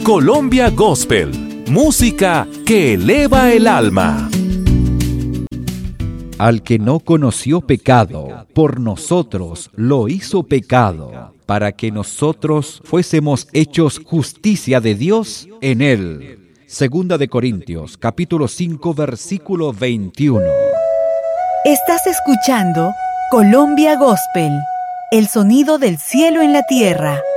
Colombia Gospel, música que eleva el alma. Al que no conoció pecado, por nosotros lo hizo pecado, para que nosotros fuésemos hechos justicia de Dios en él. Segunda de Corintios, capítulo 5, versículo 21. Estás escuchando Colombia Gospel, el sonido del cielo en la tierra.